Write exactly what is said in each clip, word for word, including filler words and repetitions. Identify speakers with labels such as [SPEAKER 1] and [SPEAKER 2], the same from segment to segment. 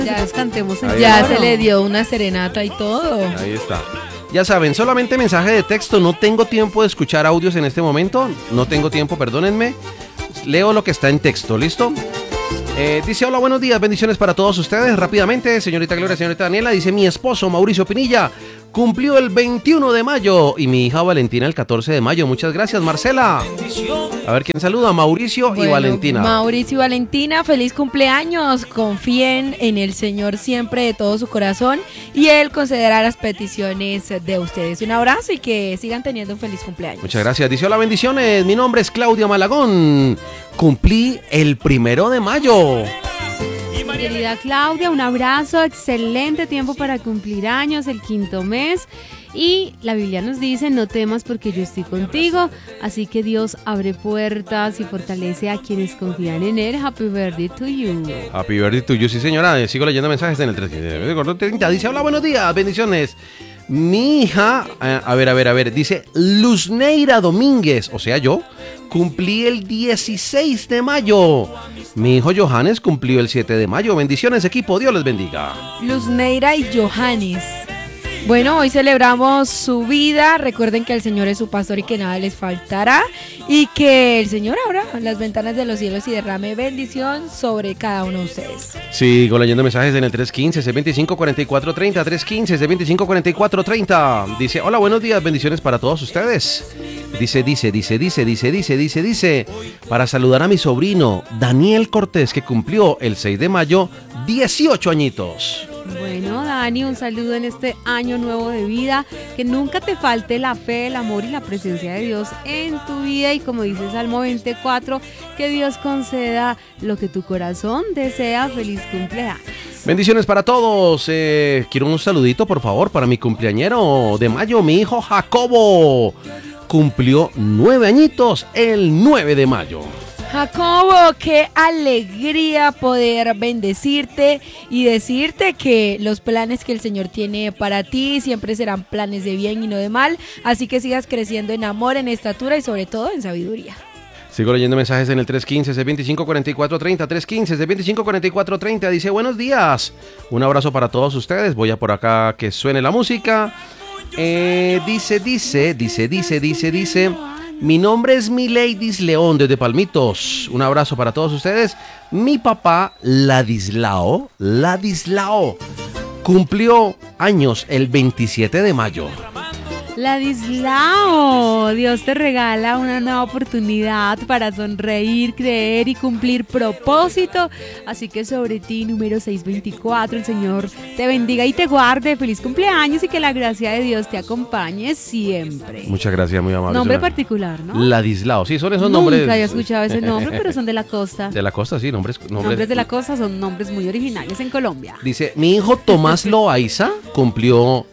[SPEAKER 1] Ya cantemos en
[SPEAKER 2] Ya
[SPEAKER 1] coro.
[SPEAKER 2] se le dio una serenata y todo.
[SPEAKER 3] Ahí está. Ya saben, solamente mensaje de texto. No tengo tiempo de escuchar audios en este momento. No tengo tiempo, perdónenme. Leo lo que está en texto, ¿listo? Eh, dice, hola, buenos días, bendiciones para todos ustedes. Rápidamente, señorita Gloria, señorita Daniela. Dice, mi esposo Mauricio Pinilla cumplió el veintiuno de mayo y mi hija Valentina el catorce de mayo. Muchas gracias, Marcela. A ver quién saluda, Mauricio
[SPEAKER 2] Bueno,
[SPEAKER 3] y Valentina.
[SPEAKER 2] Mauricio y Valentina, feliz cumpleaños. Confíen en el Señor siempre de todo su corazón y Él concederá las peticiones de ustedes. Un abrazo y que sigan teniendo un feliz cumpleaños.
[SPEAKER 3] Muchas gracias. Dice, hola, bendiciones. Mi nombre es Claudia Malagón. Cumplí el primero de mayo.
[SPEAKER 1] Querida Claudia, un abrazo, excelente tiempo para cumplir años, el quinto mes. Y la Biblia nos dice, no temas porque yo estoy contigo, así que Dios abre puertas y fortalece a quienes confían en Él. Happy birthday to you.
[SPEAKER 3] Happy birthday to you, sí señora. Sigo leyendo mensajes en el tres treinta. Dice, hola, buenos días, bendiciones. Mi hija, a ver, a ver, a ver, dice Luzneira Domínguez, o sea yo, cumplí el dieciséis de mayo. Mi hijo Johannes cumplió el siete de mayo. Bendiciones, equipo, Dios les bendiga.
[SPEAKER 2] Luzneira y Johannes. Bueno, hoy celebramos su vida. Recuerden que el Señor es su pastor y que nada les faltará. Y que el Señor abra las ventanas de los cielos y derrame bendición sobre cada uno de ustedes.
[SPEAKER 3] Sigo leyendo mensajes en el tres quince, seis veinticinco, cuarenta y cuatro treinta. tres quince, seis veinticinco, cuarenta y cuatro treinta. Dice, hola, buenos días, bendiciones para todos ustedes. Dice, dice, dice, dice, dice, dice, dice, dice. Para saludar a mi sobrino, Daniel Cortés, que cumplió el seis de mayo, dieciocho añitos.
[SPEAKER 1] Bueno, Dani, un saludo en este año nuevo de vida, que nunca te falte la fe, el amor y la presencia de Dios en tu vida y como dice Salmo veinticuatro, que Dios conceda lo que tu corazón desea. Feliz cumpleaños.
[SPEAKER 3] Bendiciones para todos. Eh, quiero un saludito, por favor, para mi cumpleañero de mayo, mi hijo Jacobo. Cumplió nueve añitos el nueve de mayo.
[SPEAKER 2] Jacobo, qué alegría poder bendecirte y decirte que los planes que el Señor tiene para ti siempre serán planes de bien y no de mal, así que sigas creciendo en amor, en estatura y sobre todo en sabiduría.
[SPEAKER 3] Sigo leyendo mensajes en el tres quince, seis veinticinco, cuarenta y cuatro treinta, tres quince, seis veinticinco, cuarenta y cuatro treinta. Dice, buenos días, un abrazo para todos ustedes. Voy a por acá que suene la música. Eh, dice, dice, dice, dice, dice, dice... Mi nombre es Mileidis León desde Palmitos. Un abrazo para todos ustedes. Mi papá, Ladislao, Ladislao, cumplió años el veintisiete de mayo.
[SPEAKER 1] Ladislao, Dios te regala una nueva oportunidad para sonreír, creer y cumplir propósito. Así que sobre ti, número seiscientos veinticuatro, el Señor te bendiga y te guarde. Feliz cumpleaños y que la gracia de Dios te acompañe siempre.
[SPEAKER 3] Muchas gracias, muy amable.
[SPEAKER 1] Nombre
[SPEAKER 3] Una...
[SPEAKER 1] particular, ¿no?
[SPEAKER 3] Ladislao, sí, son esos
[SPEAKER 1] Nunca
[SPEAKER 3] nombres.
[SPEAKER 1] Nunca había escuchado ese nombre, pero son de la costa.
[SPEAKER 3] De la costa, sí, nombres, nombres.
[SPEAKER 1] Nombres de la costa son nombres muy originales en Colombia.
[SPEAKER 3] Dice, mi hijo Tomás Loaiza cumplió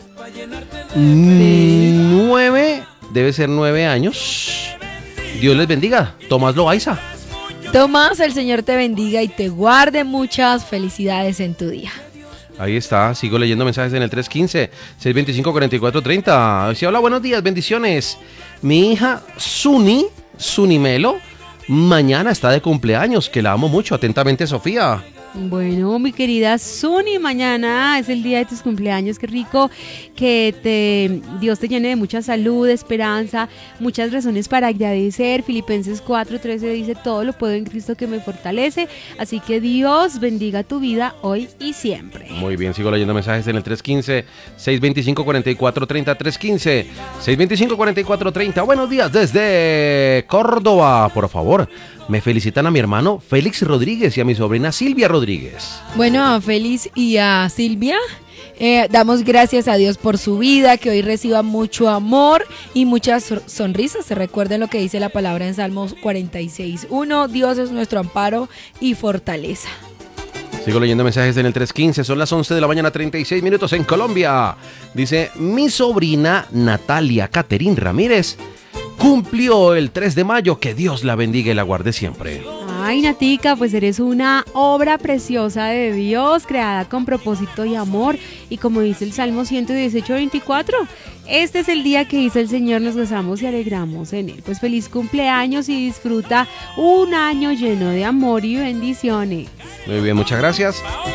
[SPEAKER 3] nueve, debe ser nueve años. Dios les bendiga, Tomás Loaiza.
[SPEAKER 2] Tomás, el Señor te bendiga y te guarde. Muchas felicidades en tu día.
[SPEAKER 3] Ahí está, sigo leyendo mensajes en el tres quince, seis veinticinco, cuarenta y cuatro treinta. Dice, hola, buenos días, bendiciones. Mi hija Suni, Suni Melo, mañana está de cumpleaños, que la amo mucho. Atentamente, Sofía.
[SPEAKER 1] Bueno, mi querida Suni, mañana es el día de tus cumpleaños. Qué rico que te, Dios te llene de mucha salud, esperanza, muchas razones para agradecer. Filipenses cuatro trece dice, todo lo puedo en Cristo que me fortalece. Así que Dios bendiga tu vida hoy y siempre.
[SPEAKER 3] Muy bien, sigo leyendo mensajes en el tres quince, seis veinticinco, cuarenta y cuatro treinta, tres quince, seis veinticinco, cuarenta y cuatro treinta. Buenos días desde Córdoba, por favor. Me felicitan a mi hermano Félix Rodríguez y a mi sobrina Silvia Rodríguez.
[SPEAKER 2] Bueno, a Félix y a Silvia, eh, damos gracias a Dios por su vida, que hoy reciba mucho amor y muchas sonrisas. Se recuerden lo que dice la palabra en Salmos cuarenta y seis uno, Dios es nuestro amparo y fortaleza.
[SPEAKER 3] Sigo leyendo mensajes en el tres quince, son las once de la mañana, treinta y seis minutos en Colombia. Dice, mi sobrina Natalia Caterín Ramírez cumplió el tres de mayo, que Dios la bendiga y la guarde siempre.
[SPEAKER 1] Ay, Natica, pues eres una obra preciosa de Dios, creada con propósito y amor. Y como dice el Salmo ciento dieciocho, veinticuatro, este es el día que hizo el Señor, nos gozamos y alegramos en él. Pues feliz cumpleaños y disfruta un año lleno de amor y bendiciones.
[SPEAKER 3] Muy bien, muchas gracias.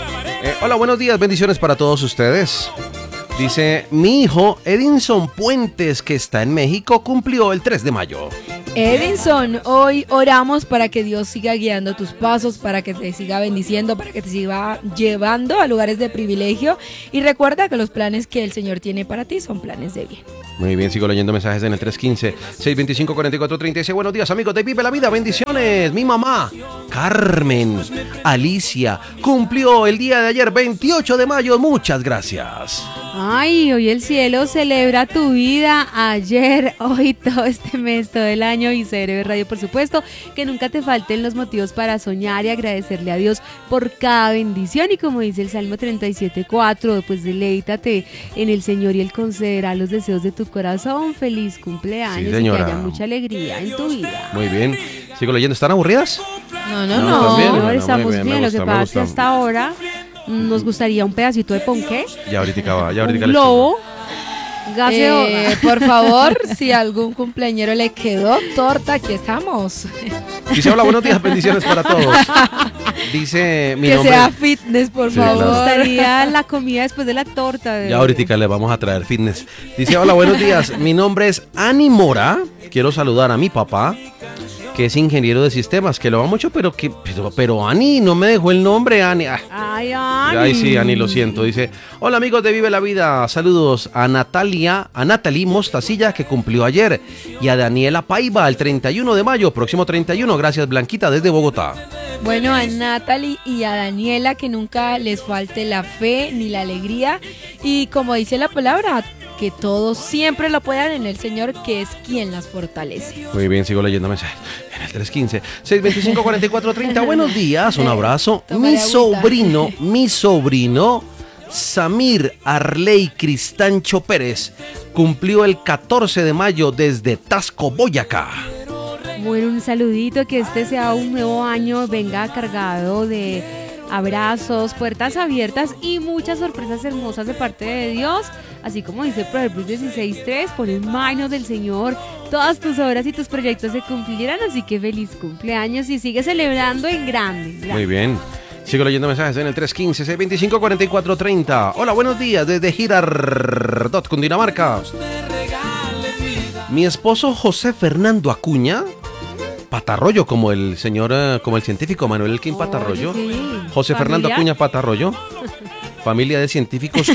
[SPEAKER 3] Eh, hola, buenos días, bendiciones para todos ustedes. Dice, mi hijo Edinson Puentes, que está en México, cumplió el tres de mayo.
[SPEAKER 2] Edinson, hoy oramos para que Dios siga guiando tus pasos, para que te siga bendiciendo, para que te siga llevando a lugares de privilegio. Y recuerda que los planes que el Señor tiene para ti son planes de bien.
[SPEAKER 3] Muy bien, sigo leyendo mensajes en el tres uno cinco, seis dos cinco, cuatro cuatro tres seis. Buenos días, amigos de Vive la Vida, bendiciones. Mi mamá, Carmen Alicia, cumplió el día de ayer, veintiocho de mayo. Muchas gracias.
[SPEAKER 1] Ay, hoy el cielo celebra tu vida, ayer, hoy, todo este mes, todo el año, y C R V Radio, por supuesto, que nunca te falten los motivos para soñar y agradecerle a Dios por cada bendición. Y como dice el Salmo treinta y siete cuatro, pues deleítate en el Señor y Él concederá los deseos de tu corazón. Feliz cumpleaños,
[SPEAKER 3] Sí,
[SPEAKER 1] y que
[SPEAKER 3] señora.
[SPEAKER 1] haya mucha alegría en tu vida.
[SPEAKER 3] Muy bien, sigo leyendo. ¿Están aburridas?
[SPEAKER 2] No, no,
[SPEAKER 3] No,
[SPEAKER 2] no.
[SPEAKER 3] también.
[SPEAKER 1] No,
[SPEAKER 3] Bueno,
[SPEAKER 1] estamos
[SPEAKER 3] muy bien,
[SPEAKER 1] bien,
[SPEAKER 3] me
[SPEAKER 1] lo que
[SPEAKER 3] gusta, me
[SPEAKER 1] pasa es que
[SPEAKER 3] gusta.
[SPEAKER 1] hasta ahora nos gustaría un pedacito de ponqué,
[SPEAKER 3] Ya ahorita va, ya ahorita
[SPEAKER 1] un
[SPEAKER 3] les
[SPEAKER 1] globo, gaseo.
[SPEAKER 2] Eh, por favor, si algún cumpleañero le quedó torta, aquí estamos.
[SPEAKER 3] Dice, hola, buenos días, bendiciones para todos. Dice, mi
[SPEAKER 2] que
[SPEAKER 3] nombre...
[SPEAKER 2] sea fitness, por
[SPEAKER 3] Sí,
[SPEAKER 2] favor.
[SPEAKER 1] Me
[SPEAKER 3] claro.
[SPEAKER 1] gustaría la comida después de la torta. de-
[SPEAKER 3] Ya ahorita le vamos a traer fitness. Dice, hola, buenos días. Mi nombre es Ani Mora. Quiero saludar a mi papá, que es ingeniero de sistemas, que lo va mucho, pero que pero, pero Ani, no me dejó el nombre, Ani. Ah,
[SPEAKER 1] Ay, Ani.
[SPEAKER 3] ay, sí, Ani, lo siento. Dice, hola, amigos de Vive la Vida. Saludos a Natalia, a Natalie Mostacilla, que cumplió ayer, y a Daniela Paiva, el treinta y uno de mayo, próximo treinta y uno. Gracias, Blanquita, desde Bogotá.
[SPEAKER 2] Bueno, a Natalie y a Daniela, que nunca les falte la fe ni la alegría. Y como dice la palabra, que todos siempre lo puedan en el Señor, que es quien las fortalece.
[SPEAKER 3] Muy bien, sigo leyendo mensajes. En el tres uno cinco, seis dos cinco, cuatro cuatro tres cero. Buenos días, un abrazo.
[SPEAKER 2] Tómale
[SPEAKER 3] Mi
[SPEAKER 2] agüita.
[SPEAKER 3] sobrino, mi sobrino, Samir Arley Cristancho Pérez, cumplió el catorce de mayo desde Tasco, Boyacá.
[SPEAKER 1] Bueno, un saludito, que este sea un nuevo año, venga cargado de abrazos, puertas abiertas y muchas sorpresas hermosas de parte de Dios. Así como dice Proverbios dieciséis tres, pon en manos del Señor todas tus obras y tus proyectos se cumplirán. Así que feliz cumpleaños y sigue celebrando en grande.
[SPEAKER 3] Muy bien. Sigo leyendo mensajes en el tres uno cinco, seis dos cinco, cuatro cuatro tres cero. Hola, buenos días desde Girardot, Cundinamarca. Mi esposo José Fernando Acuña Patarroyo, como el señor, eh, como el científico Manuel Elkin Patarroyo.
[SPEAKER 1] Oye, sí.
[SPEAKER 3] José Fernando
[SPEAKER 1] ¿Familia?
[SPEAKER 3] Acuña Patarroyo, familia de científicos,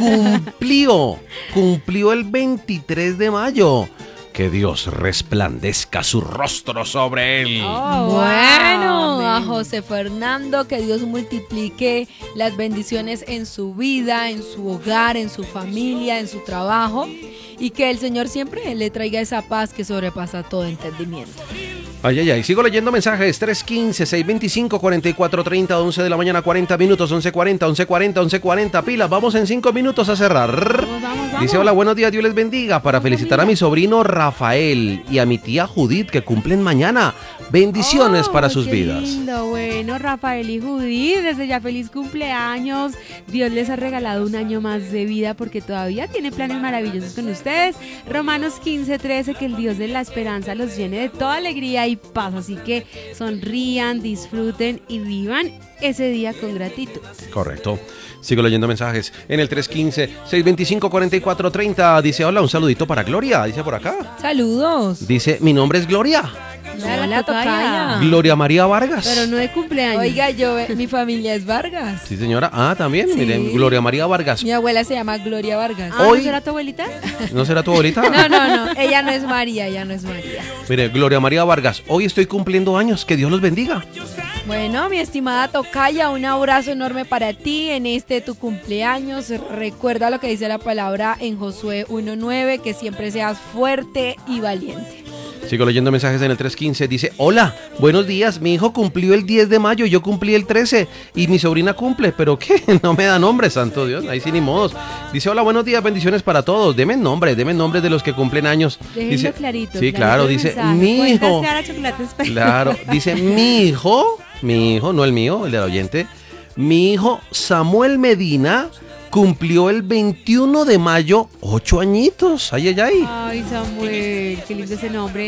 [SPEAKER 3] cumplió, cumplió el veintitrés de mayo. Que Dios resplandezca su rostro sobre él.
[SPEAKER 1] Oh,
[SPEAKER 2] Bueno,
[SPEAKER 1] wow,
[SPEAKER 2] a
[SPEAKER 1] amén.
[SPEAKER 2] José Fernando, que Dios multiplique las bendiciones en su vida, en su hogar, en su familia, en su trabajo, y que el Señor siempre le traiga esa paz que sobrepasa todo entendimiento.
[SPEAKER 3] Ay, ay, ay. Sigo leyendo mensajes. tres uno cinco, seis dos cinco, cuatro cuatro tres cero, once de la mañana, cuarenta minutos, once cuarenta, once cuarenta, once cuarenta. Pilas, vamos en cinco minutos a cerrar.
[SPEAKER 1] Vamos, vamos, vamos.
[SPEAKER 3] Dice, hola, buenos días, Dios les bendiga. Para felicitar a mi sobrino Rafael y a mi tía Judith, que cumplen mañana. Bendiciones
[SPEAKER 1] Oh,
[SPEAKER 3] para sus
[SPEAKER 1] qué
[SPEAKER 3] vidas.
[SPEAKER 1] lindo. Bueno, Rafael y Judith, desde ya feliz cumpleaños. Dios les ha regalado un año más de vida porque todavía tiene planes maravillosos con ustedes. Romanos quince trece, que el Dios de la esperanza los llene de toda alegría y paz. Así que sonrían, disfruten y vivan ese día con gratitud.
[SPEAKER 3] Correcto. Sigo leyendo mensajes en el tres uno cinco, seis dos cinco, cuatro cuatro tres cero. Dice, hola, un saludito para Gloria. Dice por acá.
[SPEAKER 2] Saludos.
[SPEAKER 3] Dice, mi nombre es Gloria.
[SPEAKER 1] Hola,
[SPEAKER 2] Hola,
[SPEAKER 1] tocaya.
[SPEAKER 2] tocaya.
[SPEAKER 3] Gloria María Vargas.
[SPEAKER 1] Pero no de cumpleaños.
[SPEAKER 2] Oiga, yo, mi familia es Vargas.
[SPEAKER 3] Sí, señora. Ah, también.
[SPEAKER 2] Sí.
[SPEAKER 3] Miren, Gloria María Vargas.
[SPEAKER 2] Mi abuela se llama Gloria Vargas.
[SPEAKER 1] Ah, ¿no
[SPEAKER 3] hoy-
[SPEAKER 1] será tu abuelita?
[SPEAKER 3] ¿No será tu abuelita?
[SPEAKER 2] No, no, no, ella no es María, ella no es María.
[SPEAKER 3] Mire, Gloria María Vargas, hoy estoy cumpliendo años, que Dios los bendiga.
[SPEAKER 2] Bueno, mi estimada tocaya, un abrazo enorme para ti en este tu cumpleaños. Recuerda lo que dice la palabra en Josué uno nueve, que siempre seas fuerte y valiente.
[SPEAKER 3] Sigo leyendo mensajes en el tres uno cinco, dice, hola, buenos días, mi hijo cumplió el diez de mayo, yo cumplí el trece y mi sobrina cumple, pero ¿qué? No me da nombre, santo Dios, ahí sí ni modos. Dice, hola, buenos días, bendiciones para todos, deme nombre, deme nombre de los que cumplen años.
[SPEAKER 1] Déjenlo
[SPEAKER 3] Dice,
[SPEAKER 1] clarito.
[SPEAKER 3] sí,
[SPEAKER 1] clarito
[SPEAKER 3] claro,
[SPEAKER 1] el
[SPEAKER 3] dice,
[SPEAKER 1] mensaje.
[SPEAKER 3] mi
[SPEAKER 1] Cuentas
[SPEAKER 3] hijo,
[SPEAKER 1] Clara Chocolates Pérez.
[SPEAKER 3] claro, dice, mi hijo, mi hijo, no el mío, el del oyente, mi hijo Samuel Medina cumplió el veintiuno de mayo, ocho añitos, ay, ay, ay.
[SPEAKER 1] Ay, Samuel, qué lindo ese nombre.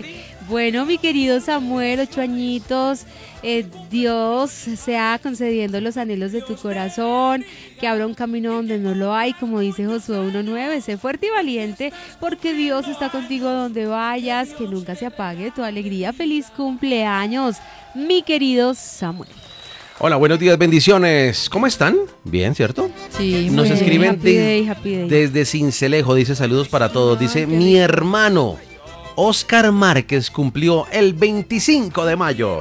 [SPEAKER 1] Bueno, mi querido Samuel, ocho añitos, eh, Dios sea concediendo los anhelos de tu corazón, que abra un camino donde no lo hay, como dice Josué uno nueve, sé fuerte y valiente, porque Dios está contigo donde vayas, que nunca se apague tu alegría. Feliz cumpleaños, mi querido Samuel.
[SPEAKER 3] Hola, buenos días, bendiciones. ¿Cómo están? Bien, ¿cierto?
[SPEAKER 2] Sí,
[SPEAKER 3] Nos
[SPEAKER 2] muy
[SPEAKER 3] escriben
[SPEAKER 1] Happy
[SPEAKER 3] de-
[SPEAKER 1] day, happy day.
[SPEAKER 3] desde Cincelejo, dice saludos para todos.
[SPEAKER 1] Ay,
[SPEAKER 3] Dice,
[SPEAKER 1] qué
[SPEAKER 3] mi
[SPEAKER 1] rico.
[SPEAKER 3] hermano Oscar Márquez cumplió el veinticinco de mayo.